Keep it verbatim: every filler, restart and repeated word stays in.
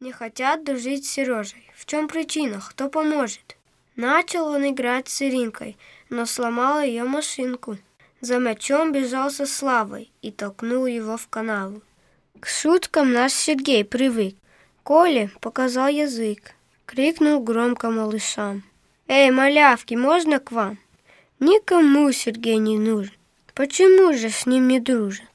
Не хотят дружить с Сережей. В чем причина? Кто поможет? Начал он играть с Иринкой, но сломал ее машинку. За мячом бежал со Славой и толкнул его в канаву. К шуткам наш Сергей привык. Коле показал язык. Крикнул громко малышам: «Эй, малявки, можно к вам?» Никому Сергей не нужен. Почему же с ним не дружит?